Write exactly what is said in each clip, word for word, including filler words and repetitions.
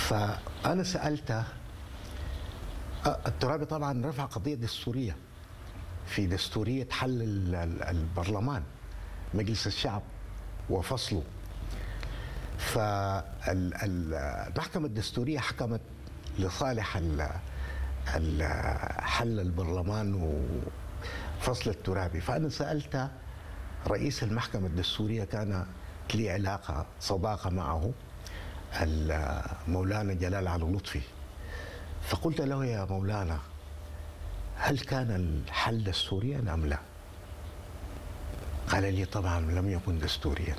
فأنا سألته. الترابي طبعا رفع قضية دستورية في دستورية حل البرلمان، مجلس الشعب وفصله. فالمحكمة الدستورية حكمت لصالح حل البرلمان وفصل الترابي. فأنا سألت رئيس المحكمة الدستورية، كان لي علاقة صداقة معه، مولانا جلال علي لطفي، فقلت له: يا مولانا، هل كان الحل دستوريا أم لا؟ قال لي: طبعا لم يكن دستوريا.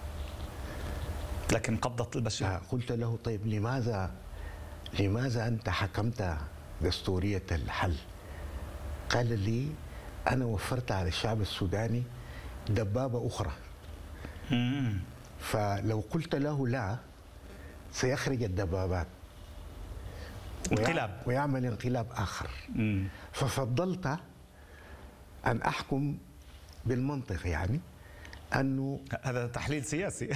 لكن قبضة البشير. قلت له: طيب لماذا لماذا أنت حكمت دستورية الحل؟ قال لي: أنا وفرت على الشعب السوداني دبابة أخرى. مم. فلو قلت له لا سيخرج الدبابات انقلاب ويعمل انقلاب آخر. مم. ففضلت أن أحكم بالمنطق، يعني أنه هذا تحليل سياسي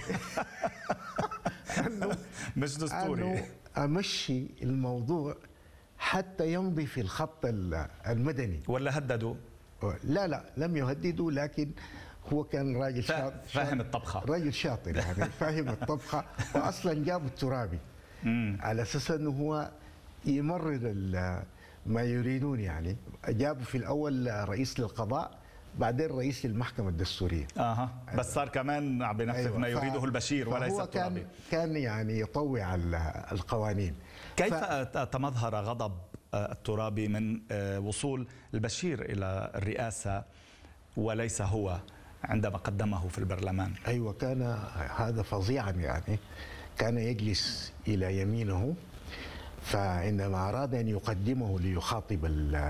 أنه مش دستوري، أنه أمشي الموضوع حتى يمضي في الخط المدني. ولا هددوا؟ لا لا لم يهددوا، لكن هو كان راجل شاطر، فاهم الطبخة، راجل شاطر يعني فاهم الطبخة. واصلا جابوا الترابي على اساس انه هو يمرر ما يريدون، يعني جابوا في الاول رئيس للقضاء، بعدين رئيس للمحكمة الدستورية. اها بس صار كمان بنفذ أيوة. ما يريده البشير وليس الترابي. كان كان يعني يطوع القوانين. كيف ف... تمظهر غضب الترابي من وصول البشير إلى الرئاسة وليس هو عندما قدمه في البرلمان؟ أيوة، كان هذا فظيعا، يعني كان يجلس إلى يمينه، فعندما أراد أن يقدمه ليخاطب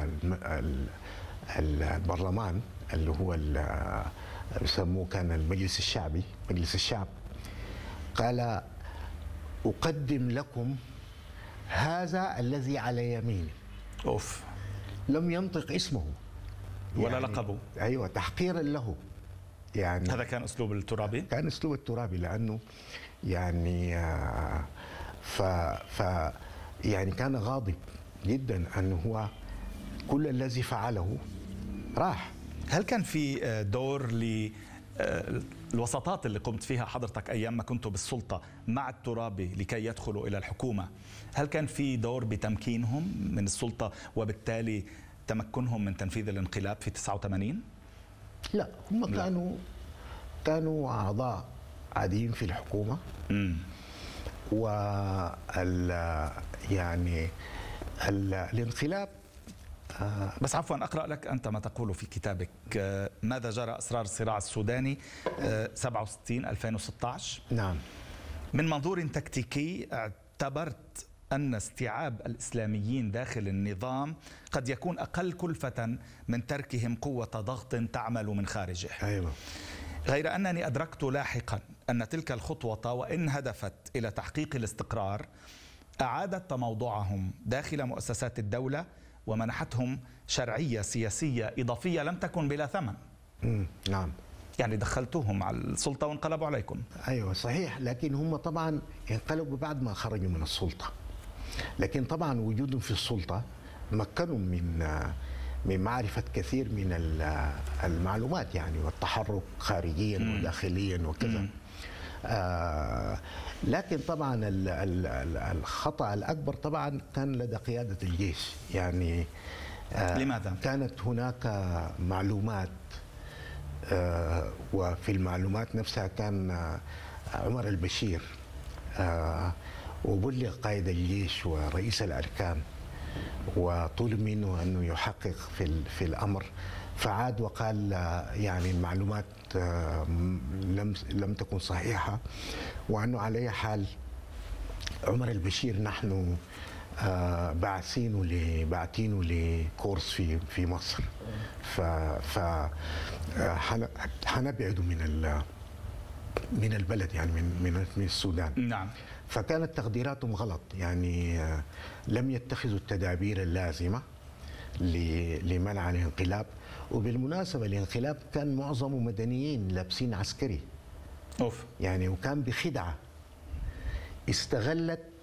البرلمان اللي هو يسموه كان المجلس الشعبي، مجلس الشعب، قال: أقدم لكم هذا الذي على يميني. أوف. لم ينطق اسمه ولا يعني لقبه. أيوة، تحقيرا له. يعني هذا كان أسلوب الترابي؟ كان أسلوب الترابي، لأنه يعني ف, ف يعني كان غاضب جدا أنه هو كل الذي فعله راح. هل كان في دور للوساطات اللي قمت فيها حضرتك أيام ما كنتوا بالسلطة مع الترابي لكي يدخلوا إلى الحكومة؟ هل كان في دور بتمكينهم من السلطة وبالتالي تمكنهم من تنفيذ الانقلاب في تسعة وثمانين؟ لا، هم لا. كانوا كانوا أعضاء عاديين في الحكومة. امم وال يعني ال الانقلاب. آه بس عفوا أقرأ لك أنت ما تقول في كتابك. آه ماذا جرى أسرار الصراع السوداني آه سبعة وستين ألفين وستة عشر؟ نعم. من منظور تكتيكي اعتبرت أن استيعاب الإسلاميين داخل النظام قد يكون أقل كلفة من تركهم قوة ضغط تعمل من خارجه. أيوة. غير أنني أدركت لاحقا أن تلك الخطوة وإن هدفت إلى تحقيق الاستقرار أعادت تموضعهم داخل مؤسسات الدولة ومنحتهم شرعية سياسية إضافية لم تكن بلا ثمن. مم. نعم. يعني دخلتوهم على السلطة وانقلبوا عليكم. أيوة صحيح، لكن هم طبعا انقلبوا بعد ما خرجوا من السلطة، لكن طبعا وجودهم في السلطة مكنهم من من معرفة كثير من المعلومات، يعني والتحرك خارجيا مم. وداخليا وكذا. آه لكن طبعا الخطأ الأكبر طبعا كان لدى قيادة الجيش. يعني آه لماذا؟ كانت هناك معلومات، آه وفي المعلومات نفسها كان آه عمر البشير آه وبلغ قائد الجيش ورئيس الأركان وطلب منه أنه يحقق في في الأمر، فعاد وقال يعني المعلومات لم لم تكن صحيحة، وأنه على أي حال عمر البشير نحن باعثينه باعتينه لكورس في في مصر، ف ف حنبعده من من البلد، يعني من من من السودان. نعم. فكانت تقديراتهم غلط، يعني لم يتخذوا التدابير اللازمة لمنع الانقلاب. وبالمناسبة الانقلاب كان معظمه مدنيين لابسين عسكري. أوف. يعني وكان بخدعة استغلت